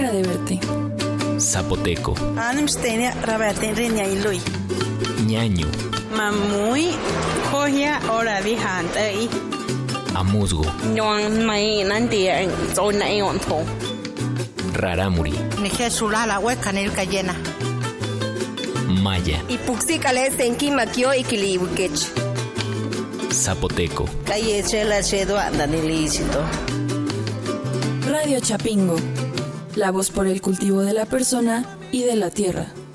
alegra de verte. Zapoteco. Ñaño. Mamui, Joya, Ora Vijante. Amuzgo. Rarámuri. Maya. Zapoteco. Radio Chapingo. La voz por el cultivo de la persona y de la tierra.